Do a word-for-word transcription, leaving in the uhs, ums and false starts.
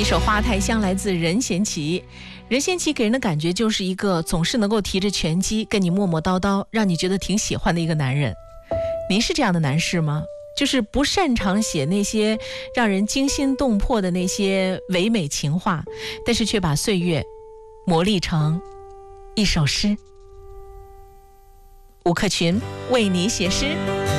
一首《花太香》来自任贤齐。任贤齐给人的感觉就是一个总是能够提着拳击跟你磨磨叨叨，让你觉得挺喜欢的一个男人。您是这样的男士吗？就是不擅长写那些让人惊心动魄的那些唯美情话，但是却把岁月磨砺成一首诗。吴克群为你写诗。